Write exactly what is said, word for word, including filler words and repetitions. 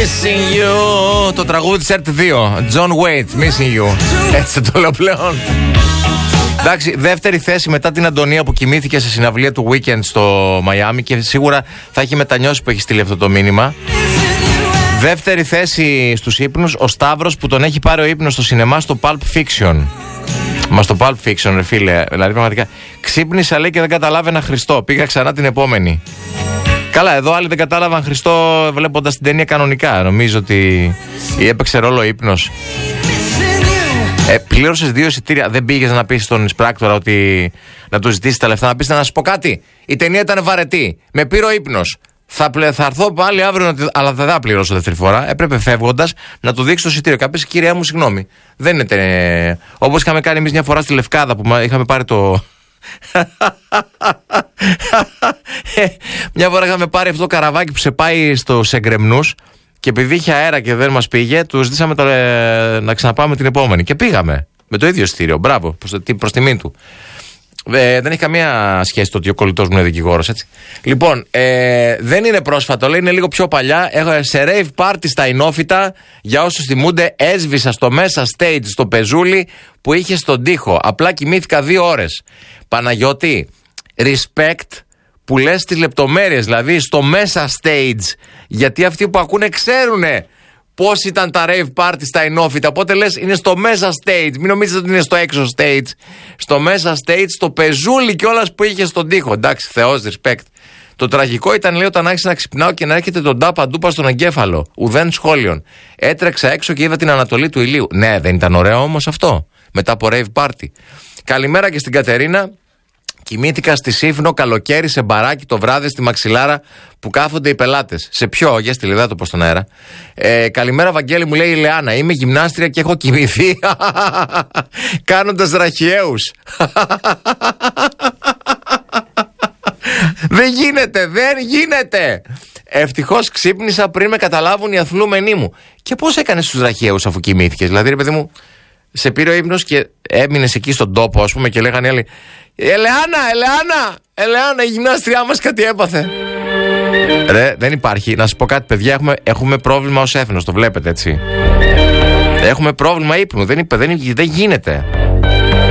Missing you. Το τραγούδι της ΕΡΤ δύο. John Waite, Missing you. Έτσι το λέω πλέον. Εντάξει, δεύτερη θέση μετά την Αντωνία που κοιμήθηκε σε συναυλία του Weekend στο Μαϊάμι και σίγουρα θα έχει μετανιώσει που έχει στείλει αυτό το μήνυμα. Δεύτερη θέση στους ύπνους, ο Σταύρος που τον έχει πάρει ο ύπνος στο σινεμά στο Pulp Fiction. Μα στο Pulp Fiction, ρε φίλε, δηλαδή πραγματικά. Ξύπνησα, λέει, και δεν καταλάβαινα Χριστό. Πήγα ξανά την επόμενη. Καλά, εδώ άλλοι δεν κατάλαβαν Χριστό βλέποντας την ταινία κανονικά. Νομίζω ότι έπαιξε ρόλο ύπνος. Ε, πλήρωσες δύο εισιτήρια. Δεν πήγες να πεις στον εισπράκτορα ότι να του ζητήσεις τα λεφτά? Να πεις, να σου πω κάτι. Η ταινία ήταν βαρετή. Με πήρε ο ύπνος. Θα, θα έρθω πάλι αύριο, αλλά δεν θα πληρώσω δεύτερη φορά. Έπρεπε φεύγοντας να του δείξει το εισιτήριο. Κάποιος, κυρία μου, συγγνώμη. Δεν είναι. Τε... Όπως είχαμε κάνει εμείς μια φορά στη Λευκάδα που είχαμε πάρει το. Μια φορά είχαμε πάρει αυτό το καραβάκι που σε πάει στο Σεγκρεμνούς και επειδή είχε αέρα και δεν μας πήγε, του ζητήσαμε το, ε, να ξαναπάμε την επόμενη. Και πήγαμε με το ίδιο εισιτήριο. Μπράβο, προς, προς τιμή του. Ε, δεν έχει καμία σχέση το ότι ο κολλητός μου είναι δικηγόρος, έτσι. Λοιπόν, ε, δεν είναι πρόσφατο, λέει, είναι λίγο πιο παλιά. Έχω σε rave party στα Ινόφυτα. Για όσους θυμούνται, έσβησα στο μέσα stage στο πεζούλι που είχε στον τοίχο. Απλά κοιμήθηκα δύο ώρες. Παναγιώτη, respect που λες τις λεπτομέρειες, δηλαδή στο μέσα stage. Γιατί αυτοί που ακούνε ξέρουνε πώς ήταν τα rave party στα Ινόφυτα. Οπότε λες είναι στο μέσα stage. Μην νομίζετε ότι είναι στο έξω stage. Στο μέσα stage, στο πεζούλι κιόλας που είχε στον τοίχο. Εντάξει, Θεός, respect. Το τραγικό ήταν, λέει, όταν άρχισα να ξυπνάω και να έρχεται τον τάπα ντούπα στον εγκέφαλο. Ουδέν σχόλιον. Έτρεξα έξω και είδα την Ανατολή του ηλίου. Ναι, δεν ήταν ωραίο όμως αυτό? Μετά από rave party. Καλημέρα και στην Κατερίνα. Κοιμήθηκα στη Σύφνο καλοκαίρι σε μπαράκι το βράδυ στη Μαξιλάρα που κάθονται οι πελάτες. Σε ποιο? Για στη Λιδά το πω στον αέρα. Ε, καλημέρα, Βαγγέλη, μου λέει η Λεάνα. Είμαι γυμνάστρια και έχω κοιμηθεί κάνοντας ραχιαίους. Δεν γίνεται, δεν γίνεται. Ευτυχώς ξύπνησα πριν με καταλάβουν οι αθλούμενοι μου. Και πώς έκανες τους ραχιαίους αφού κοιμήθηκες? Δηλαδή, ρε παιδί μου, σε πήρε ο ύπνος και έμεινες εκεί στον τόπο, ας πούμε, και λέγανε άλλοι, Ελεάνα, Ελεάνα, Ελεάνα, η γυμνάστριά μας κάτι έπαθε. Ρε, δεν υπάρχει. Να σας πω κάτι, παιδιά, έχουμε, έχουμε πρόβλημα ως έθνος, το βλέπετε, έτσι. Έχουμε πρόβλημα ύπνου, δεν, δεν, δεν γίνεται.